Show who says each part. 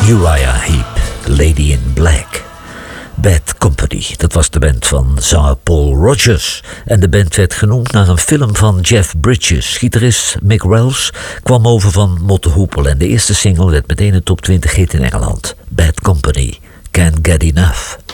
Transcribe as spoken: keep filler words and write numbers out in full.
Speaker 1: Uriah Heep, Lady in Black. Bad Company, dat was de band van zanger Paul Rodgers. En de band werd genoemd naar een film van Jeff Bridges. Gitarist Mick Wells kwam over van Mott the Hoople. En de eerste single werd meteen een top twintig hit in Engeland. Bad Company, Can't Get Enough.